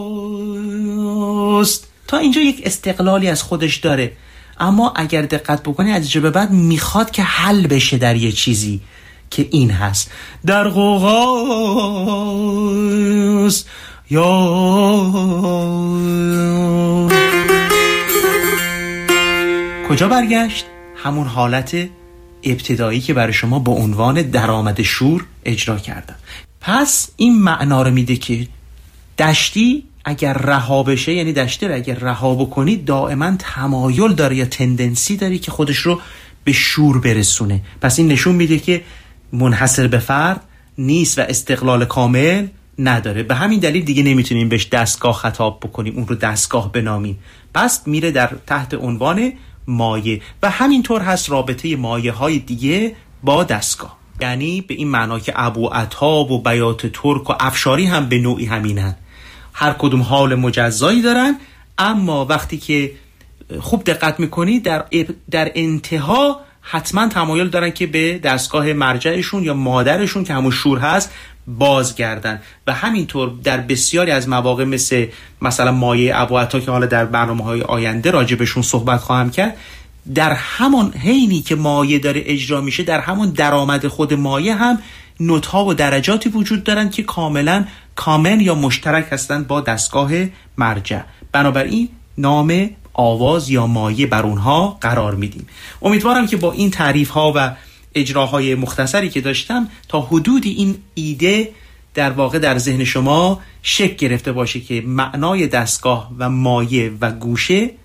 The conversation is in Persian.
تا اینجا یک استقلالی از خودش داره، اما اگر دقت بکنی از اینجا به بعد میخواد که حل بشه در یه چیزی که این هست. در غوغاست یا کجا برگشت؟ همون حالت ابتدایی که برای شما با عنوان درآمد شور اجرا کردم. پس این معنا رو میده که دشتی اگر رها بشه، یعنی دشتی رو اگر رها بکنی دائما تمایل داره یا تندنسی داره که خودش رو به شور برسونه. پس این نشون میده که منحصر به فرد نیست و استقلال کامل نداره. به همین دلیل دیگه نمیتونیم بهش دستگاه خطاب بکنیم، اون رو دستگاه بنامیم. پس میره در تحت عنوان مایه و همینطور هست رابطه مایه های دیگه با دستگاه. یعنی به این معنا که ابو عتاب و بیات ترک و افشاری هم به نوعی همینن، هر کدوم حال مجزایی دارن، اما وقتی که خوب دقت میکنی در انتها حتما تمایل دارن که به دستگاه مرجعشون یا مادرشون که همون شور هست بازگردن. و همینطور در بسیاری از مواقع مثلا مایه ابو عطا که حالا در برنامه‌های آینده راجبشون صحبت خواهم کرد، در همون حینی که مایه داره اجرا میشه در همون درآمد خود مایه هم نوت‌ها و درجاتی وجود دارن که کاملا کامن یا مشترک هستن با دستگاه مرجع. بنابراین نام آواز یا مایه بر اونها قرار میدیم. امیدوارم که با این تعریف ها و اجراهای مختصری که داشتم تا حدودی این ایده در واقع در ذهن شما شکل گرفته باشه که معنای دستگاه و مایه و گوشه